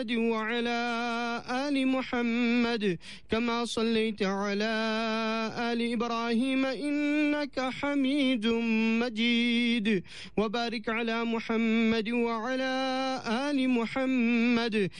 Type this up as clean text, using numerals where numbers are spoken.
وعلى آل محمد كما صليت على آل إبراهيم إنك حميد مجيد، وبارك على محمد وعلى آل محمد